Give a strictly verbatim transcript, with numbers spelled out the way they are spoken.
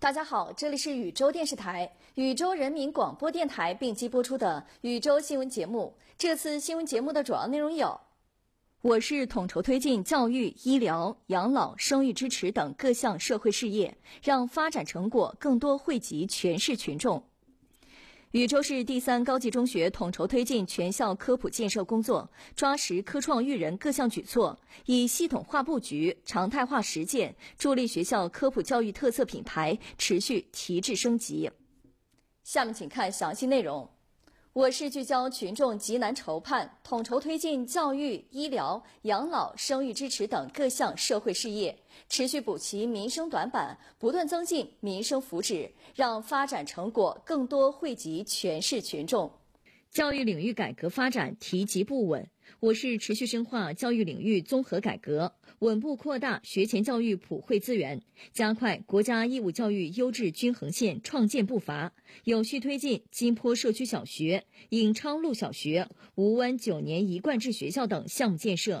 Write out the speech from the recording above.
大家好，这里是宇宙电视台、宇宙人民广播电台并机播出的宇宙新闻节目。这次新闻节目的主要内容有：我市统筹推进教育、医疗、养老、生育支持等各项社会事业，让发展成果更多惠及全市群众。禹州市第三高级中学统筹推进全校科普建设工作，抓实科创育人各项举措，以系统化布局、常态化实践，助力学校科普教育特色品牌持续提质升级。下面请看详细内容。我市聚焦群众急难愁盼，统筹推进教育、医疗、养老、生育支持等各项社会事业，持续补齐民生短板，不断增进民生福祉，让发展成果更多惠及全市群众。教育领域改革发展提及不稳，我市持续深化教育领域综合改革，稳步扩大学前教育普惠资源，加快国家义务教育优质均衡线创建步伐，有序推进金坡社区小学、颍昌路小学、吴湾九年一贯制学校等项目建设，